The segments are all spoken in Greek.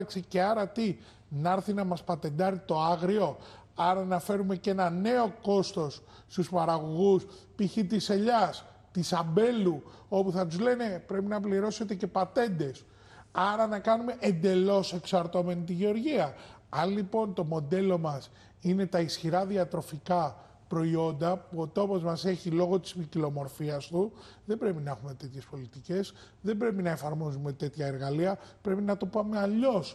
και άρα τι, να έρθει να μας πατεντάρει το άγριο, άρα να φέρουμε και ένα νέο κόστος στους παραγωγούς, π.χ. της ελιάς, της αμπέλου, όπου θα τους λένε πρέπει να πληρώσετε και πατέντες. Άρα να κάνουμε εντελώς εξαρτώμενη τη γεωργία. Αν λοιπόν το μοντέλο μας είναι τα ισχυρά διατροφικά προϊόντα που ο τόπος μας έχει λόγω της ποικιλομορφίας του, δεν πρέπει να έχουμε τέτοιες πολιτικές, δεν πρέπει να εφαρμόζουμε τέτοια εργαλεία, πρέπει να το πάμε αλλιώς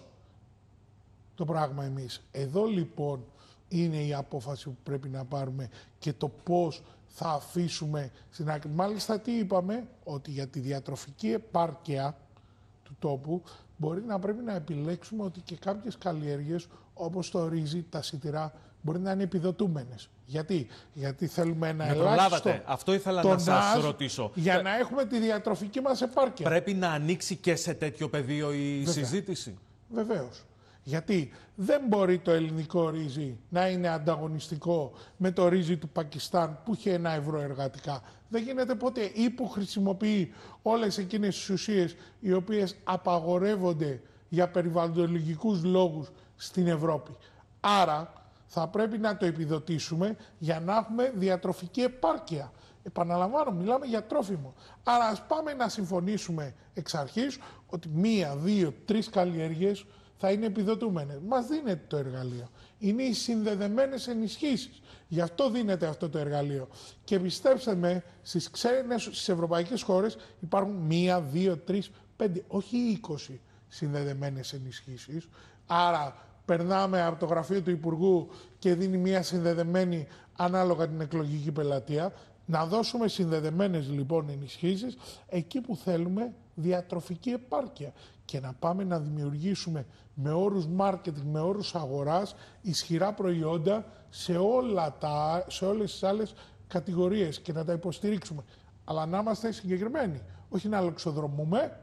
το πράγμα εμείς. Εδώ λοιπόν είναι η απόφαση που πρέπει να πάρουμε και το πώς θα αφήσουμε στην άκρη. Μάλιστα τι είπαμε, ότι για τη διατροφική επάρκεια του τόπου μπορεί να πρέπει να επιλέξουμε ότι και κάποιες καλλιέργειες όπως το ρύζι, τα σιτηρά μπορεί να είναι επιδοτούμενες. Γιατί θέλουμε ένα ελάχιστο. Αυτό ήθελα να σας ρωτήσω. Για να έχουμε τη διατροφική μας επάρκεια. Πρέπει να ανοίξει και σε τέτοιο πεδίο η συζήτηση. Βεβαίως. Γιατί δεν μπορεί το ελληνικό ρύζι να είναι ανταγωνιστικό με το ρύζι του Πακιστάν που είχε 1 ευρώ εργατικά. Δεν γίνεται ποτέ, ή που χρησιμοποιεί όλες εκείνες τις ουσίες οι οποίες απαγορεύονται για περιβαλλοντολογικούς λόγους στην Ευρώπη. Άρα θα πρέπει να το επιδοτήσουμε για να έχουμε διατροφική επάρκεια. Επαναλαμβάνω, μιλάμε για τρόφιμο. Άρα ας πάμε να συμφωνήσουμε εξ αρχής ότι 1, 2, 3 καλλιέργειες θα είναι επιδοτούμενες. Μας δίνεται το εργαλείο. Είναι οι συνδεδεμένες ενισχύσεις. Γι' αυτό δίνεται αυτό το εργαλείο. Και πιστέψτε με, στις ευρωπαϊκές χώρες υπάρχουν 1, 2, 3, 5, όχι 20 συνδεδεμένες ενισχύσεις. Άρα περνάμε από το γραφείο του Υπουργού και δίνει μια συνδεδεμένη ανάλογα την εκλογική πελατεία. Να δώσουμε συνδεδεμένες λοιπόν ενισχύσεις εκεί που θέλουμε διατροφική επάρκεια και να πάμε να δημιουργήσουμε με όρους marketing, με όρους αγοράς ισχυρά προϊόντα σε όλες τις άλλες κατηγορίες και να τα υποστηρίξουμε. Αλλά να είμαστε συγκεκριμένοι, όχι να λοξοδρομούμε.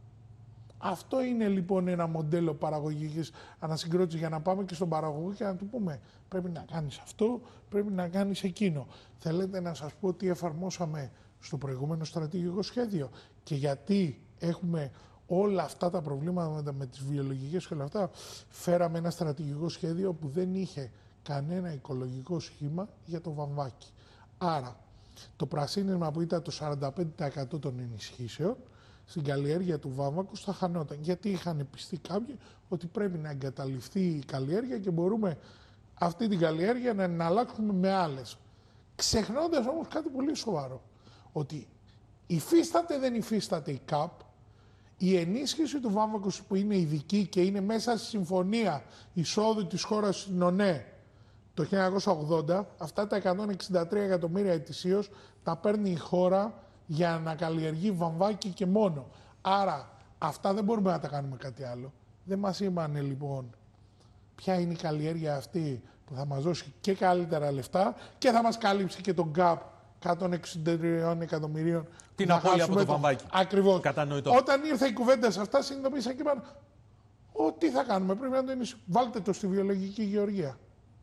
Αυτό είναι λοιπόν ένα μοντέλο παραγωγικής ανασυγκρότησης για να πάμε και στον παραγωγό και να του πούμε πρέπει να κάνεις αυτό, πρέπει να κάνεις εκείνο. Θέλετε να σας πω τι εφαρμόσαμε στο προηγούμενο στρατηγικό σχέδιο και γιατί έχουμε όλα αυτά τα προβλήματα με τις βιολογικές και όλα αυτά. Φέραμε ένα στρατηγικό σχέδιο που δεν είχε κανένα οικολογικό σχήμα για το βαμβάκι. Άρα το πρασίνισμα που ήταν το 45% των ενισχύσεων στην καλλιέργεια του βάμβακου θα χανόταν. Γιατί είχαν πιστεί κάποιοι ότι πρέπει να εγκαταλειφθεί η καλλιέργεια και μπορούμε αυτή την καλλιέργεια να εναλλάξουμε με άλλες. Ξεχνώντας όμως κάτι πολύ σοβαρό. Ότι υφίσταται δεν υφίσταται η ΚΑΠ, η ενίσχυση του βάμβακου που είναι ειδική και είναι μέσα στη συμφωνία εισόδου της χώρας στην ΟΝΕ το 1980, αυτά τα 163 εκατομμύρια ετησίως τα παίρνει η χώρα για να καλλιεργεί βαμβάκι και μόνο. Άρα αυτά δεν μπορούμε να τα κάνουμε κάτι άλλο. Δεν μας είπανε λοιπόν ποια είναι η καλλιέργεια αυτή που θα μας δώσει και καλύτερα λεφτά και θα μας καλύψει και τον γκάπ 163 εκατομμυρίων. Την απώλεια από το βαμβάκι. Ακριβώς. Κατανοητό. Όταν ήρθε η κουβέντα σε αυτά, συνειδητοποίησα και είπαν τι θα κάνουμε, πρέπει να το ενισχύσουμε. Βάλτε το στη βιολογική γεωργία.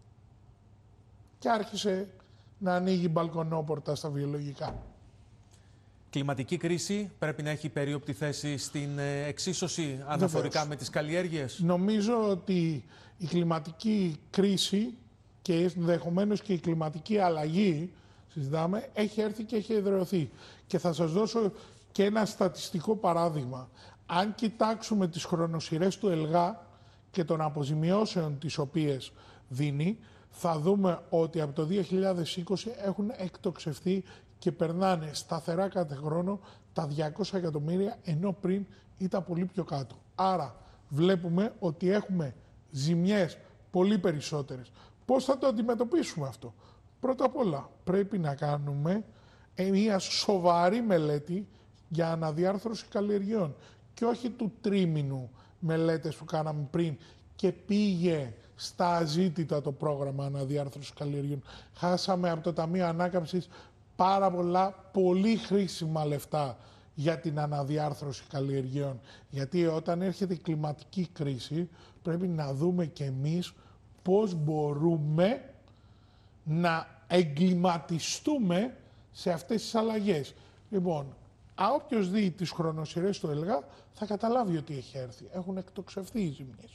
Και άρχισε να ανοίγει μπαλκονόπορτα στα βιολογικά. Κλιματική κρίση πρέπει να έχει περίοπτη θέση στην εξίσωση αναφορικά με τις καλλιέργειες. Νομίζω ότι η κλιματική κρίση και ενδεχομένως και η κλιματική αλλαγή, συζητάμε, έχει έρθει και έχει εδραιωθεί. Και θα σας δώσω και ένα στατιστικό παράδειγμα. Αν κοιτάξουμε τις χρονοσυρές του ΕΛΓΑ και των αποζημιώσεων τις οποίες δίνει, θα δούμε ότι από το 2020 έχουν εκτοξευθεί και περνάνε σταθερά κάθε χρόνο τα 200 εκατομμύρια, ενώ πριν ήταν πολύ πιο κάτω. Άρα βλέπουμε ότι έχουμε ζημιές πολύ περισσότερες. Πώς θα το αντιμετωπίσουμε αυτό? Πρώτα απ' όλα πρέπει να κάνουμε μια σοβαρή μελέτη για αναδιάρθρωση καλλιεργειών και όχι του τρίμηνου μελέτες που κάναμε πριν και πήγε στα αζήτητα το πρόγραμμα αναδιάρθρωσης καλλιεργειών. Χάσαμε από το Ταμείο Ανάκαμψης πάρα πολλά, πολύ χρήσιμα λεφτά για την αναδιάρθρωση καλλιεργειών. Γιατί όταν έρχεται η κλιματική κρίση πρέπει να δούμε και εμείς πώς μπορούμε να εγκληματιστούμε σε αυτές τις αλλαγές. Λοιπόν, όποιος δει τις χρονοσυρές του ΕΛΓΑ θα καταλάβει ότι έχει έρθει. Έχουν εκτοξευθεί οι ζημιές.